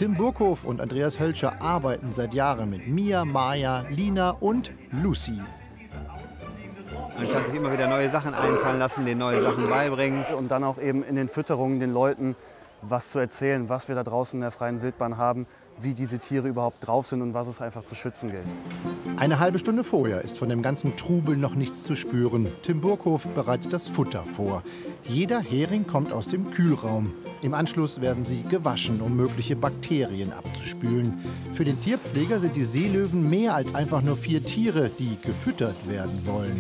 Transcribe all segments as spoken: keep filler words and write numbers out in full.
Tim Burkhof und Andreas Hölscher arbeiten seit Jahren mit Mia, Maya, Lina und Lucy. Man kann sich immer wieder neue Sachen einfallen lassen, den neue Sachen beibringen. Und dann auch eben in den Fütterungen den Leuten was zu erzählen, was wir da draußen in der freien Wildbahn haben, wie diese Tiere überhaupt drauf sind und was es einfach zu schützen gilt. Eine halbe Stunde vorher ist von dem ganzen Trubel noch nichts zu spüren. Tim Burkhof bereitet das Futter vor. Jeder Hering kommt aus dem Kühlraum. Im Anschluss werden sie gewaschen, um mögliche Bakterien abzuspülen. Für den Tierpfleger sind die Seelöwen mehr als einfach nur vier Tiere, die gefüttert werden wollen.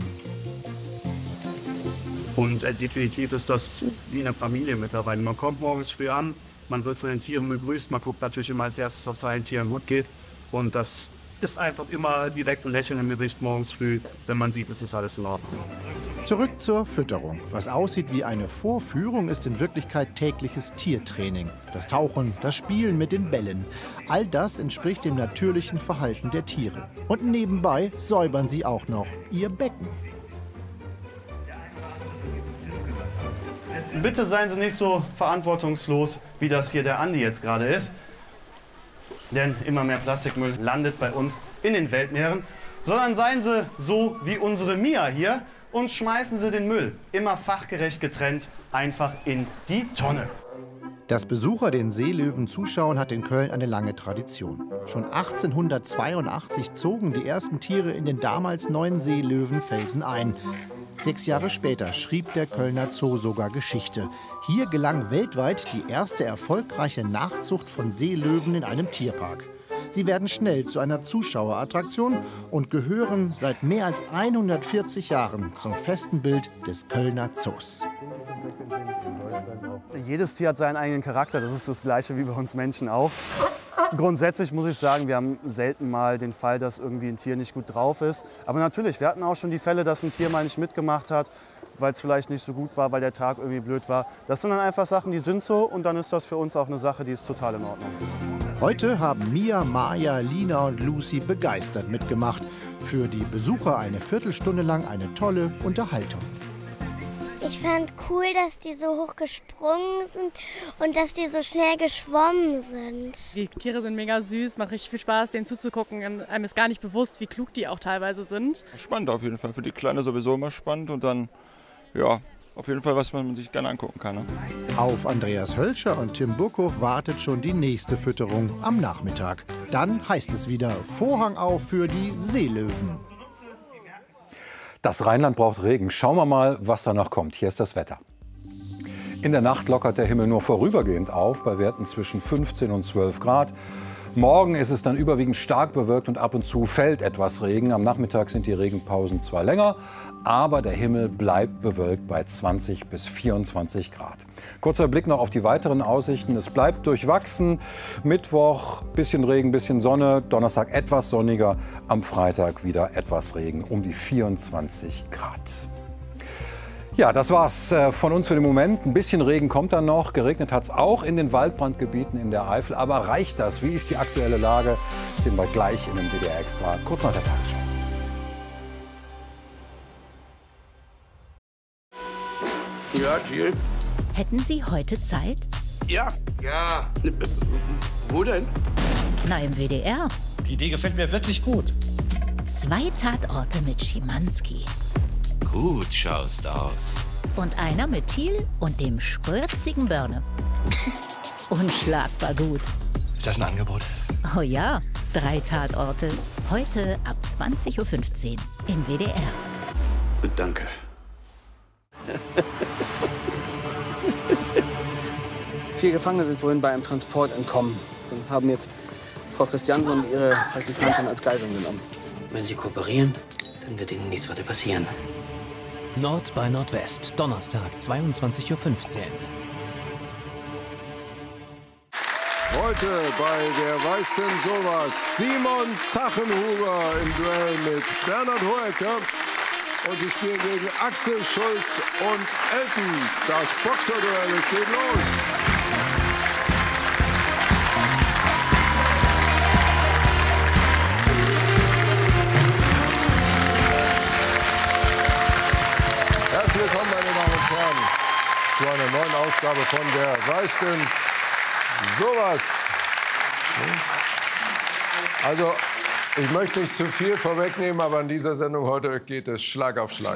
Und äh, definitiv ist das wie eine Familie mittlerweile. Man kommt morgens früh an, man wird von den Tieren begrüßt, man guckt natürlich immer als erstes, ob es seinen Tieren gut geht. Und das ist einfach immer direkt ein Lächeln im Gesicht morgens früh, wenn man sieht, es ist alles in Ordnung. Zurück zur Fütterung. Was aussieht wie eine Vorführung, ist in Wirklichkeit tägliches Tiertraining. Das Tauchen, das Spielen mit den Bällen. All das entspricht dem natürlichen Verhalten der Tiere. Und nebenbei säubern sie auch noch ihr Becken. Bitte seien Sie nicht so verantwortungslos, wie das hier der Andi jetzt gerade ist. Denn immer mehr Plastikmüll landet bei uns in den Weltmeeren. Sondern seien Sie so wie unsere Mia hier und schmeißen Sie den Müll immer fachgerecht getrennt einfach in die Tonne. Dass Besucher den Seelöwen zuschauen, hat in Köln eine lange Tradition. Schon achtzehnhundertzweiundachtzig zogen die ersten Tiere in den damals neuen Seelöwenfelsen ein. Sechs Jahre später schrieb der Kölner Zoo sogar Geschichte. Hier gelang weltweit die erste erfolgreiche Nachzucht von Seelöwen in einem Tierpark. Sie werden schnell zu einer Zuschauerattraktion und gehören seit mehr als hundertvierzig Jahren zum festen Bild des Kölner Zoos. Jedes Tier hat seinen eigenen Charakter, das ist das Gleiche wie bei uns Menschen auch. Grundsätzlich muss ich sagen, wir haben selten mal den Fall, dass irgendwie ein Tier nicht gut drauf ist. Aber natürlich, wir hatten auch schon die Fälle, dass ein Tier mal nicht mitgemacht hat, weil es vielleicht nicht so gut war, weil der Tag irgendwie blöd war. Das sind dann einfach Sachen, die sind so und dann ist das für uns auch eine Sache, die ist total in Ordnung. Heute haben Mia, Maya, Lina und Lucy begeistert mitgemacht. Für die Besucher eine Viertelstunde lang eine tolle Unterhaltung. Ich fand cool, dass die so hoch gesprungen sind und dass die so schnell geschwommen sind. Die Tiere sind mega süß, macht richtig viel Spaß, denen zuzugucken. Einem ist gar nicht bewusst, wie klug die auch teilweise sind. Spannend auf jeden Fall, für die Kleine sowieso immer spannend und dann, ja, auf jeden Fall was man sich gerne angucken kann. Ne? Auf Andreas Hölscher und Tim Burkhof wartet schon die nächste Fütterung am Nachmittag. Dann heißt es wieder Vorhang auf für die Seelöwen. Das Rheinland braucht Regen. Schauen wir mal, was da noch kommt. Hier ist das Wetter. In der Nacht lockert der Himmel nur vorübergehend auf, bei Werten zwischen fünfzehn und zwölf Grad. Morgen ist es dann überwiegend stark bewölkt und ab und zu fällt etwas Regen. Am Nachmittag sind die Regenpausen zwar länger, aber der Himmel bleibt bewölkt bei zwanzig bis vierundzwanzig Grad. Kurzer Blick noch auf die weiteren Aussichten. Es bleibt durchwachsen. Mittwoch bisschen Regen, bisschen Sonne. Donnerstag etwas sonniger. Am Freitag wieder etwas Regen um die vierundzwanzig Grad. Ja, das war's von uns für den Moment. Ein bisschen Regen kommt dann noch. Geregnet hat es auch in den Waldbrandgebieten in der Eifel. Aber reicht das? Wie ist die aktuelle Lage? Das sehen wir gleich in dem W D R Extra. Kurz nach der Tagesschau. Ja, Jill? Hätten Sie heute Zeit? Ja. Ja. Wo denn? Na, im W D R. Die Idee gefällt mir wirklich gut. Zwei Tatorte mit Schimanski. Gut schaust aus. Und einer mit Thiel und dem spritzigen Börne. Unschlagbar gut. Ist das ein Angebot? Oh ja, drei Tatorte. Heute ab zwanzig Uhr fünfzehn im W D R. Danke. Vier Gefangene sind vorhin bei einem Transport entkommen und haben jetzt Frau Christiansen und ihre Praktikantin als Geiseln genommen. Wenn Sie kooperieren, dann wird Ihnen nichts weiter passieren. Nord bei Nordwest, Donnerstag, zweiundzwanzig Uhr fünfzehn. Heute bei Wer weiß denn sowas? Simon Zachenhuber im Duell mit Bernhard Hoeker. Und sie spielen gegen Axel Schulz und Elton. Das Boxerduell, es geht los. Herzlich willkommen, meine Damen und Herren, zu einer neuen Ausgabe von Wer weiß denn sowas? Also, ich möchte nicht zu viel vorwegnehmen, aber in dieser Sendung heute geht es Schlag auf Schlag.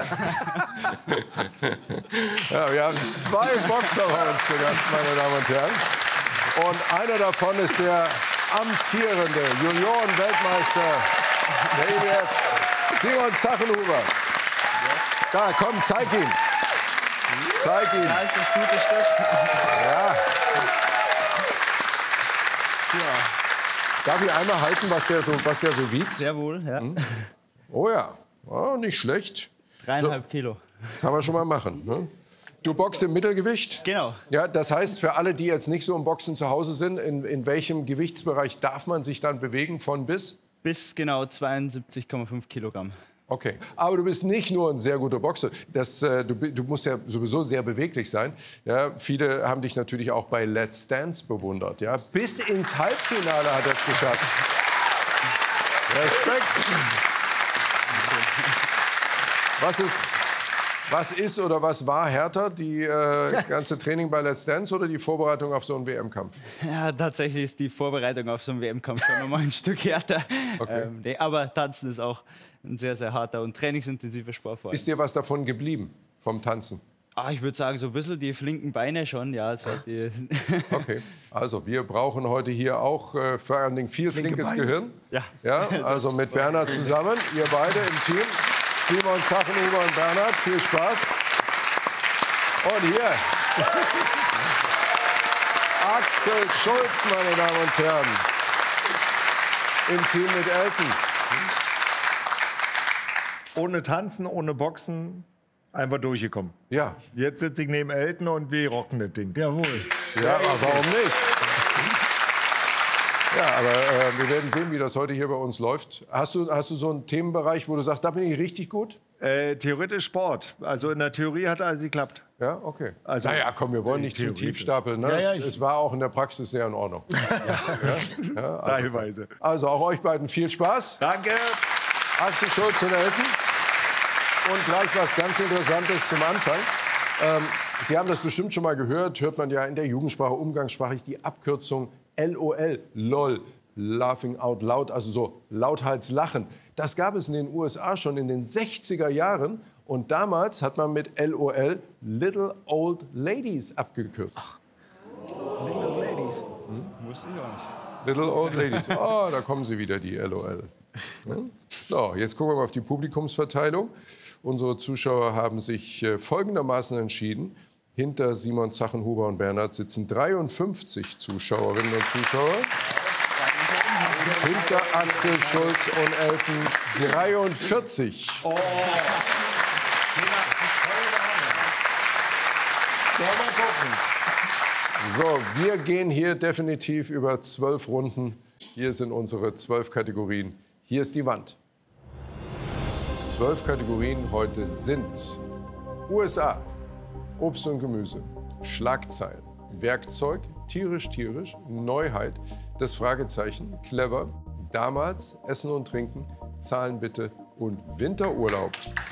Ja, wir haben zwei Boxer bei uns zu Gast, meine Damen und Herren. Und einer davon ist der amtierende Junioren-Weltmeister der I B F, Simon Zachenhuber. Da, komm, zeig ihn. Zeig ihn. Da ist das gute Stück. Ja. Darf ich einmal halten, was der so, was der so wiegt? Sehr wohl, ja. Hm? Oh ja, oh, nicht schlecht. Dreieinhalb so, Kilo. Kann man schon mal machen. Ne? Du boxst im Mittelgewicht? Genau. Ja, das heißt, für alle, die jetzt nicht so im Boxen zu Hause sind, in, in welchem Gewichtsbereich darf man sich dann bewegen, von bis? Bis genau zweiundsiebzig Komma fünf Kilogramm. Okay, aber du bist nicht nur ein sehr guter Boxer. Das, äh, du, du musst ja sowieso sehr beweglich sein. Ja, viele haben dich natürlich auch bei Let's Dance bewundert. Ja? Bis ins Halbfinale hat er es geschafft. Respekt. Was ist, was ist oder was war härter, die äh, ganze Training bei Let's Dance oder die Vorbereitung auf so einen W M-Kampf? Ja, tatsächlich ist die Vorbereitung auf so einen W M-Kampf schon noch mal ein Stück härter. Okay. Ähm, nee, aber Tanzen ist auch ein sehr, sehr harter und trainingsintensiver Sport vor allem. Ist dir was davon geblieben, vom Tanzen? Ah, ich würde sagen, so ein bisschen die flinken Beine schon, ja. Also die okay, also wir brauchen heute hier auch äh, vor allen Dingen viel Flinke flinkes Beine. Gehirn. Ja. Ja, also mit Bernhard zusammen, ihr beide im Team. Simon Zachenhuber und Bernhard, viel Spaß. Und hier Axel Schulz, meine Damen und Herren, im Team mit Elton. Ohne Tanzen, ohne Boxen, einfach durchgekommen. Ja. Jetzt sitze ich neben Elton und wir rocken das Ding. Jawohl. Ja, aber warum nicht? Ja, aber äh, wir werden sehen, wie das heute hier bei uns läuft. Hast du, hast du so einen Themenbereich, wo du sagst, da bin ich richtig gut? Äh, theoretisch Ja, also in der Theorie hat alles geklappt. Ja, okay. Also, naja, komm, wir wollen nicht zu Theorie. tief stapeln. Ne? Ja, ja, es, ich- es war auch in der Praxis sehr in Ordnung. ja? Ja, also, Teilweise. also auch euch beiden viel Spaß. Danke. Axel Schulz und Elton. Und gleich was ganz Interessantes zum Anfang. Ähm, Sie haben das bestimmt schon mal gehört, hört man ja in der Jugendsprache, umgangssprachlich die Abkürzung L O L, LOL, Laughing Out Loud, also so lauthals lachen. Das gab es in den U S A schon in den sechziger Jahren. Und damals hat man mit L O L Little Old Ladies abgekürzt. Little Ladies. Hm? Wusste ich auch nicht. Little Old Ladies. Oh, da kommen sie wieder, die L O L. So, jetzt gucken wir mal auf die Publikumsverteilung. Unsere Zuschauer haben sich äh, folgendermaßen entschieden. Hinter Simon Zachenhuber und Bernhard sitzen dreiundfünfzig Zuschauerinnen und Zuschauer. Hinter Axel Schulz und Elton dreiundvierzig. Oh. So, wir gehen hier definitiv über zwölf Runden. Hier sind unsere zwölf Kategorien. Hier ist die Wand. Zwölf Kategorien heute sind U S A, Obst und Gemüse, Schlagzeilen, Werkzeug, tierisch, tierisch, Neuheit, das Fragezeichen, clever, damals, Essen und Trinken, Zahlen bitte und Winterurlaub.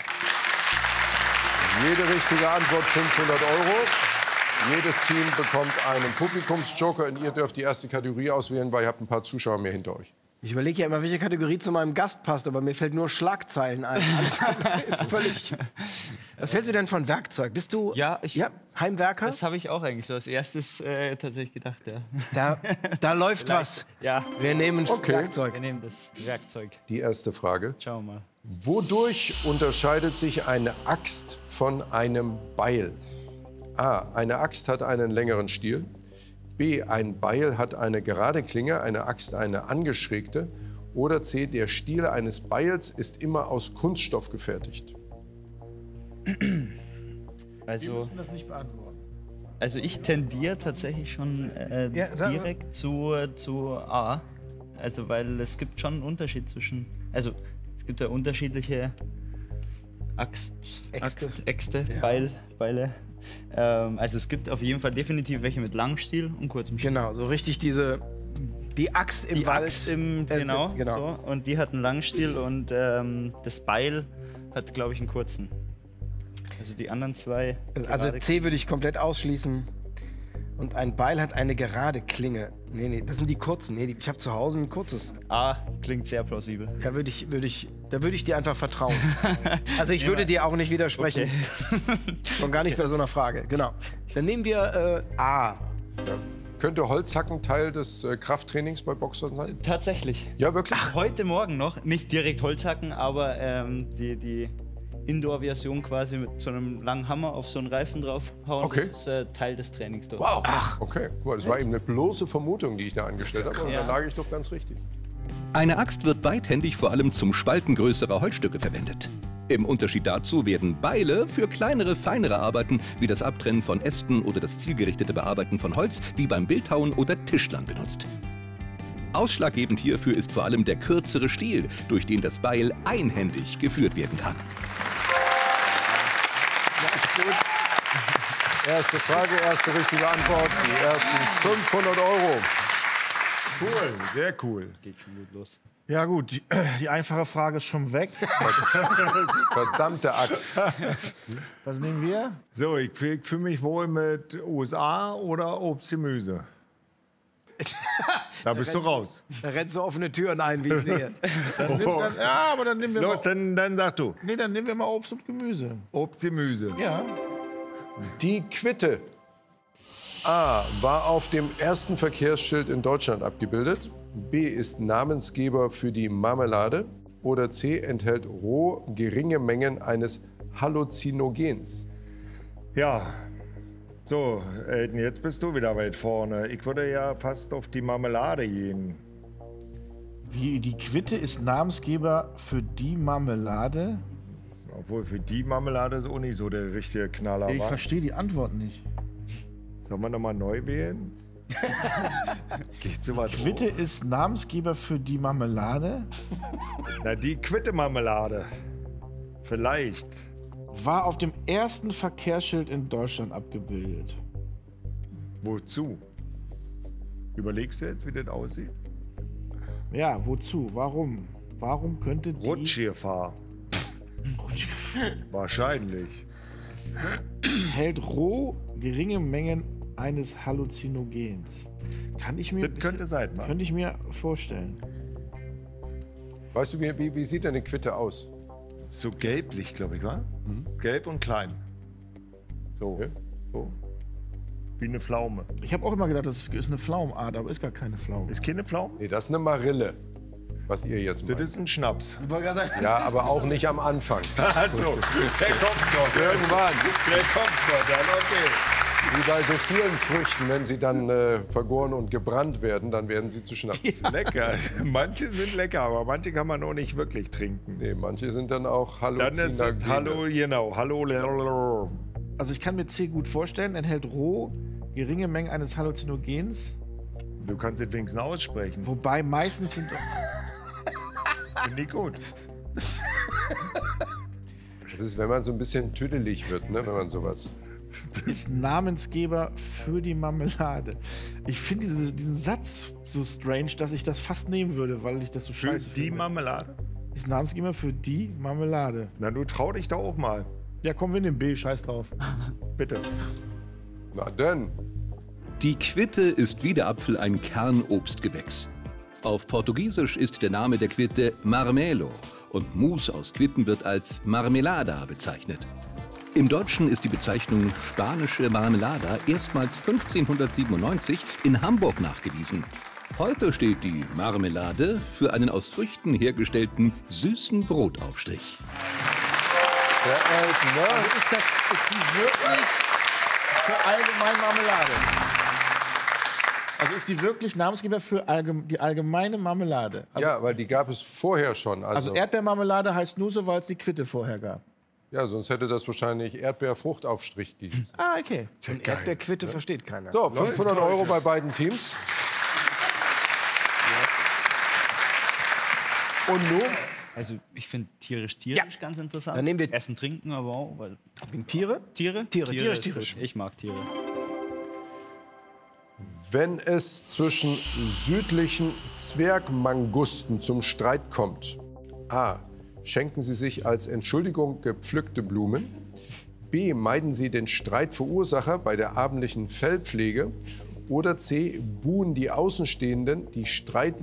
Jede richtige Antwort fünfhundert Euro. Jedes Team bekommt einen Publikumsjoker und ihr dürft die erste Kategorie auswählen, weil ihr habt ein paar Zuschauer mehr hinter euch. Ich überlege ja immer, welche Kategorie zu meinem Gast passt, aber mir fällt nur Schlagzeilen ein. Alles andere ist völlig. Was hältst du denn von Werkzeug? Bist du Ja, ich, ja, Heimwerker? das habe ich auch eigentlich so als erstes äh, tatsächlich gedacht. Ja. Da, da läuft Vielleicht. was. Ja. Wir nehmen Okay. Werkzeug. Wir nehmen das Werkzeug. Die erste Frage. Schauen wir mal. Wodurch unterscheidet sich eine Axt von einem Beil? A. Eine Axt hat einen längeren Stiel. B. Ein Beil hat eine gerade Klinge, eine Axt eine angeschrägte. Oder C. Der Stiel eines Beils ist immer aus Kunststoff gefertigt. Also, das nicht beantworten. also ich tendiere tatsächlich schon äh, Ja, sag mal. direkt zu, zu A. Also weil es gibt schon einen Unterschied zwischen... Also es gibt ja unterschiedliche Axt, Äxte. Axt, Äxte, Ja. Beil, Beile. Ähm, also es gibt auf jeden Fall definitiv welche mit langem Stiel und kurzem Stiel. Genau, so richtig diese. Die Axt im Die Wald. Axt im, äh, genau, sitzt, genau. So, und die hat einen langen Stiel und ähm, das Beil hat, glaube ich, einen kurzen. Also die anderen zwei. Also gerade- C würde ich komplett ausschließen. Und ein Beil hat eine gerade Klinge. Nee, nee, das sind die kurzen. Nee, die, ich habe zu Hause ein kurzes. Ah, klingt sehr plausibel. Da würde ich, würd ich, da würd ich dir einfach vertrauen. Also ich würde dir auch nicht widersprechen. Okay. Schon gar nicht bei so einer Frage. Genau. Dann nehmen wir äh, A. Ja. Könnte Holzhacken Teil des äh, Krafttrainings bei Boxern sein? Tatsächlich. Ja, wirklich? Ach, heute Morgen noch. Nicht direkt Holzhacken, aber ähm, die, die Indoor-Version quasi mit so einem langen Hammer auf so einen Reifen draufhauen. Okay. Das ist äh, Teil des Trainings dort. Wow. Ach, okay. Guck mal, das war eben eine bloße Vermutung, die ich da angestellt habe. Und Ja. dann lag ich doch ganz richtig. Eine Axt wird beidhändig vor allem zum Spalten größerer Holzstücke verwendet. Im Unterschied dazu werden Beile für kleinere, feinere Arbeiten wie das Abtrennen von Ästen oder das zielgerichtete Bearbeiten von Holz wie beim Bildhauen oder Tischlern benutzt. Ausschlaggebend hierfür ist vor allem der kürzere Stiel, durch den das Beil einhändig geführt werden kann. Gut. Erste Frage, erste richtige Antwort. Die ersten fünfhundert Euro. Cool, sehr cool. Geht schon gut los. Ja gut, die, die einfache Frage ist schon weg. Verdammte Axt. Was nehmen wir? So, ich fühle mich wohl mit U S A oder Obst, Gemüse. Da bist du raus. Da rennst du offene Türen ein, wie ich sehe. Dann nimm, dann, ja, aber dann nehmen wir Los, mal, dann, dann sag du. nee, dann nehmen wir mal Obst und Gemüse. Obst, Gemüse. Ja. Die Quitte. A. War auf dem ersten Verkehrsschild in Deutschland abgebildet. B. Ist Namensgeber für die Marmelade. Oder C. Enthält roh geringe Mengen eines Halluzinogens. Ja. So, Elton, jetzt bist du wieder weit vorne. Ich würde ja fast auf die Marmelade gehen. Wie, die Quitte ist Namensgeber für die Marmelade? Obwohl, für die Marmelade ist auch nicht so der richtige Knaller. Ich wa? verstehe die Antwort nicht. Sollen wir nochmal neu wählen? Geht so was Quitte ist Namensgeber für die Marmelade? Na, die Quitte-Marmelade. Vielleicht. War auf dem ersten Verkehrsschild in Deutschland abgebildet. Wozu? Überlegst du jetzt, wie das aussieht? Ja, wozu? Warum? Warum könnte die... Rutschgefahr. Wahrscheinlich. Hält roh geringe Mengen eines Halluzinogens. Kann ich mir... Das könnte sein, Mann. Könnte ich mir vorstellen. Weißt du, wie, wie, wie sieht eine Quitte aus? So gelblich, glaube ich, wa? Mhm. Gelb und klein. So. Okay. So. Wie eine Pflaume. Ich habe auch immer gedacht, das ist eine Pflaumenart, aber ist gar keine Pflaume. Ist keine Pflaume? Nee, das ist eine Marille, was ihr jetzt macht. Das ist ein Schnaps. Ja, aber auch nicht am Anfang. Also, der kommt noch. Irgendwann. Der kommt noch, dann okay. Wie bei so vielen Früchten, wenn sie dann äh, vergoren und gebrannt werden, dann werden sie zu Schnaps. Ja. Lecker. Manche sind lecker, aber manche kann man auch nicht wirklich trinken. Nee, manche sind dann auch Dann ist das Halluzinogene. Hallo, genau. Hallo. Also ich kann mir C gut vorstellen, enthält roh geringe Mengen eines Halluzinogens. Du kannst es wenigstens aussprechen. Wobei meistens sind... Finde ich gut. Das ist, wenn man so ein bisschen tüdelig wird, ne, wenn man sowas... Ist Namensgeber für die Marmelade. Ich finde diese, diesen Satz so strange, dass ich das fast nehmen würde, weil ich das so Für scheiße die finde. Marmelade? Ist Namensgeber für die Marmelade. Na, du trau dich da auch mal. Ja, komm, wir nehmen B, scheiß drauf. Bitte. Na denn. Die Quitte ist wie der Apfel ein Kernobstgewächs. Auf Portugiesisch ist der Name der Quitte Marmelo und Mus aus Quitten wird als Marmelada bezeichnet. Im Deutschen ist die Bezeichnung spanische Marmelada erstmals fünfzehnhundertsiebenundneunzig in Hamburg nachgewiesen. Heute steht die Marmelade für einen aus Früchten hergestellten süßen Brotaufstrich. Der Elton, ne? Also ist, das, ist die wirklich für allgemeine Marmelade? Also ist die wirklich Namensgeber für allgeme die allgemeine Marmelade? Also, ja, weil die gab es vorher schon. Also, also Erdbeermarmelade heißt nur so, weil es die Quitte vorher gab. ja, sonst hätte das wahrscheinlich Erdbeerfruchtaufstrich gehießen. Ah, okay. Eine Erdbeerquitte versteht keiner. So, fünfhundert Euro bei beiden Teams. Und nun? Also ich finde tierisch tierisch ganz interessant. Dann nehmen wir Essen, trinken aber auch. Weil Tiere? Tiere? Tiere, tierisch, ist tierisch. gut. Ich mag Tiere. Wenn es zwischen südlichen Zwergmangusten zum Streit kommt, A. Schenken Sie sich als Entschuldigung gepflückte Blumen. B. Meiden Sie den Streitverursacher bei der abendlichen Fellpflege. Oder C. Buhen die Außenstehenden die Streit